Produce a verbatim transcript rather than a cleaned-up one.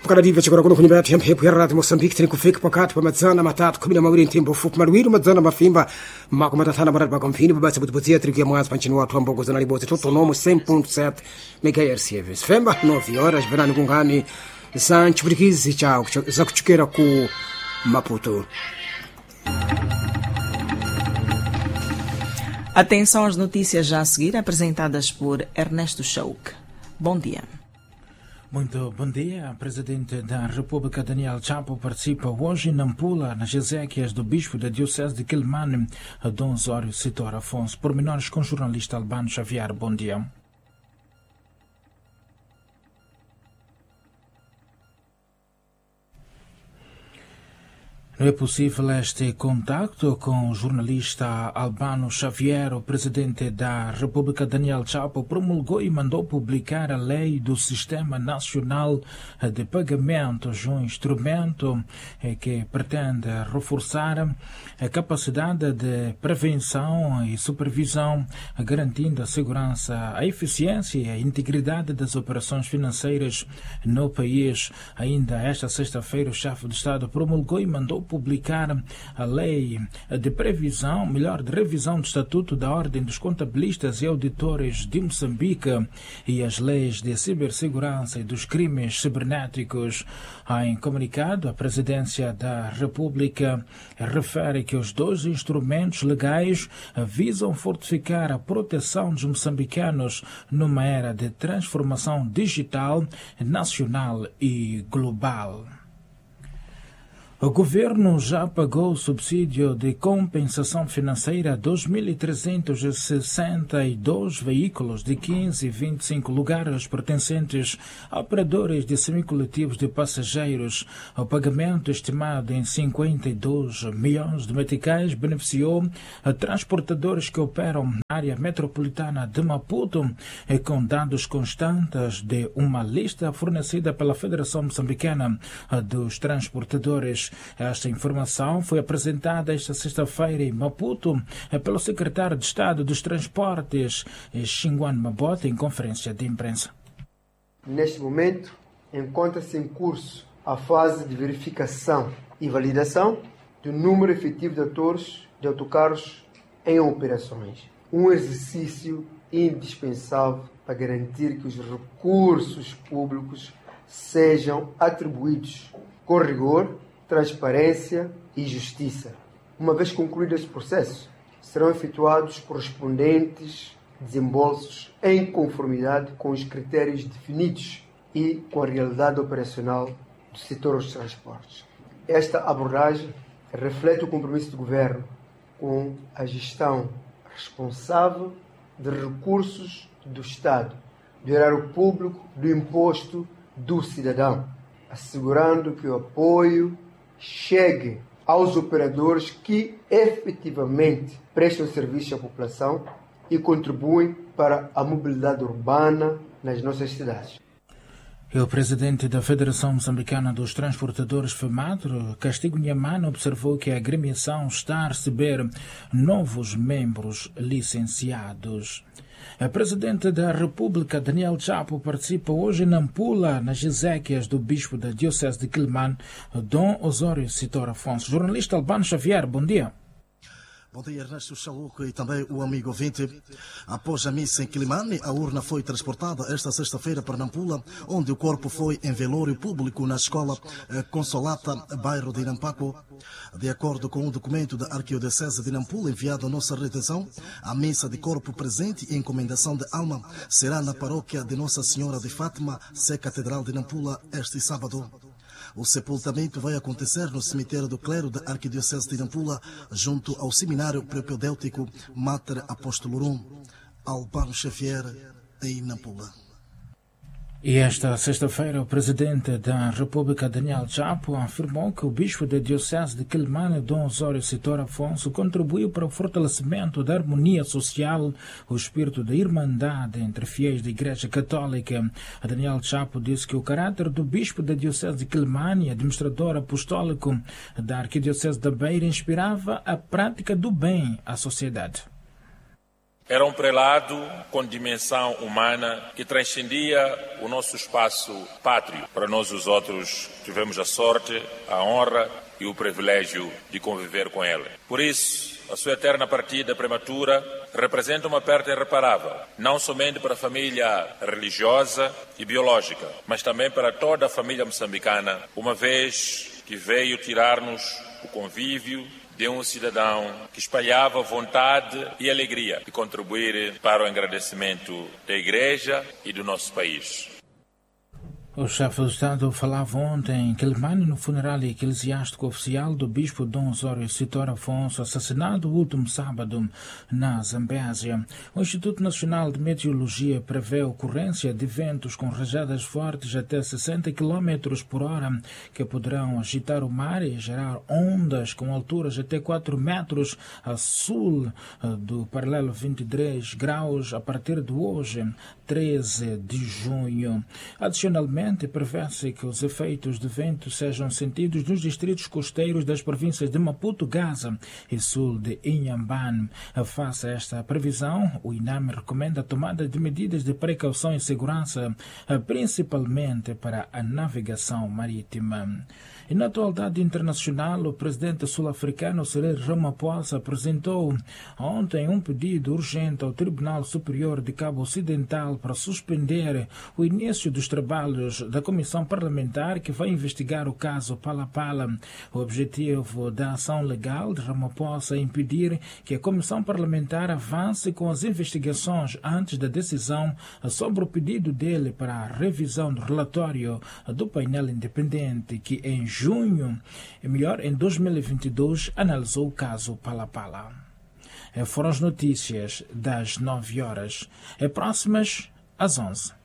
Para viva chegou quando kunibet hem hep herrat Moçambique tem que ficar pacato para mazana matado comida mawiri tempo fup marwiro mazana mafimba mako matatana barat ba konfini baba sabutu butia trikia mwaz panchino watu ambogo zana libote toto nomo cem ponto sete megahertz femba nove horas verano kungani sanchi brikizi chao za kuchukera ku Maputo. Atenção às notícias já a seguir, apresentadas por Ernesto Chauk. Bom dia. Muito bom dia. O presidente da República, Daniel Chapo, participa hoje em Nampula, nas exéquias do bispo da Diocese de Quelimane, Dom Osório Sitor Afonso. Pormenores com o jornalista Albano Xavier. Bom dia. Não é possível este contacto com o jornalista Albano Xavier. O presidente da República, Daniel Chapo, promulgou e mandou publicar a lei do Sistema Nacional de Pagamentos, um instrumento que pretende reforçar a capacidade de prevenção e supervisão, garantindo a segurança, a eficiência e a integridade das operações financeiras no país. Ainda esta sexta-feira, o chefe de Estado promulgou e mandou publicar a lei de previsão, melhor, de revisão do Estatuto da Ordem dos Contabilistas e Auditores de Moçambique e as leis de cibersegurança e dos crimes cibernéticos. Em comunicado, a Presidência da República refere que os dois instrumentos legais visam fortificar a proteção dos moçambicanos numa era de transformação digital, nacional e global. O governo já pagou o subsídio de compensação financeira a dois mil trezentos e sessenta e dois veículos de quinze e vinte e cinco lugares pertencentes a operadores de semicoletivos de passageiros. O pagamento, estimado em cinquenta e dois milhões de meticais, beneficiou a transportadores que operam na área metropolitana de Maputo, e com dados constantes de uma lista fornecida pela Federação Moçambicana dos Transportadores. Esta informação foi apresentada esta sexta-feira em Maputo pelo secretário de Estado dos Transportes, Xinguan Mabota, em conferência de imprensa. Neste momento, encontra-se em curso a fase de verificação e validação do número efetivo de atores de autocarros em operações. Um exercício indispensável para garantir que os recursos públicos sejam atribuídos com rigor, transparência e justiça. Uma vez concluído esse processo, serão efetuados correspondentes desembolsos em conformidade com os critérios definidos e com a realidade operacional do setor dos transportes. Esta abordagem reflete o compromisso do Governo com a gestão responsável de recursos do Estado, do erário público, do imposto do cidadão, assegurando que o apoio chegue aos operadores que efetivamente prestam serviço à população e contribuem para a mobilidade urbana nas nossas cidades. E o presidente da Federação Moçambicana dos Transportadores, FEMATRO, Castigo Nhamana, observou que a agremiação está a receber novos membros licenciados. A Presidente da República, Daniel Chapo, participa hoje em Nampula, nas exéquias do bispo da Diocese de Quelimane, Dom Osório Sitor Afonso. Jornalista Albano Xavier, bom dia. Bom dia, Ernesto Chauk, e também o amigo ouvinte. Após a missa em Quelimane, a urna foi transportada esta sexta-feira para Nampula, onde o corpo foi em velório público na escola Consolata, bairro de Inampaco. De acordo com o documento da Arquidiocese de Nampula enviado à nossa redação, a missa de corpo presente e encomendação de alma será na paróquia de Nossa Senhora de Fátima, Sé Catedral de Nampula, este sábado. O sepultamento vai acontecer no cemitério do clero da Arquidiocese de Nampula, junto ao seminário propedêutico Mater Apostolorum. Albano Xavier, em Nampula. E esta sexta-feira, o presidente da República, Daniel Chapo, afirmou que o bispo da Diocese de Quelimane, Dom Osório Sitor Afonso, contribuiu para o fortalecimento da harmonia social, o espírito da irmandade entre fiéis da Igreja Católica. Daniel Chapo disse que o caráter do bispo da Diocese de Quelimane, administrador apostólico da Arquidiocese da Beira, inspirava a prática do bem à sociedade. Era um prelado com dimensão humana que transcendia o nosso espaço pátrio. Para nós os outros tivemos a sorte, a honra e o privilégio de conviver com ele. Por isso, a sua eterna partida prematura representa uma perda irreparável, não somente para a família religiosa e biológica, mas também para toda a família moçambicana, uma vez que veio tirar-nos o convívio de um cidadão que espalhava vontade e alegria de contribuir para o engrandecimento da Igreja e do nosso país. O chefe do Estado falava ontem em Quelimane no funeral eclesiástico oficial do bispo Dom Osório Citor Afonso, assassinado o último sábado na Zambésia. O Instituto Nacional de Meteorologia prevê a ocorrência de ventos com rajadas fortes até sessenta quilômetros por hora que poderão agitar o mar e gerar ondas com alturas até quatro metros a sul do paralelo vinte e três graus a partir de hoje, treze de junho. Adicionalmente, prevê-se que os efeitos de vento sejam sentidos nos distritos costeiros das províncias de Maputo, Gaza e sul de Inhambane. Face a esta previsão, o INAME recomenda a tomada de medidas de precaução e segurança, principalmente para a navegação marítima. E na atualidade internacional, o presidente sul-africano Cyril Ramaphosa apresentou ontem um pedido urgente ao Tribunal Superior de Cabo Ocidental para suspender o início dos trabalhos da Comissão Parlamentar que vai investigar o caso Palapala. O objetivo da ação legal de Ramaphosa é impedir que a Comissão Parlamentar avance com as investigações antes da decisão sobre o pedido dele para a revisão do relatório do painel independente que em junho, e melhor, em dois mil e vinte e dois, analisou o caso Palapala. Foram as notícias das nove horas, próximas às onze.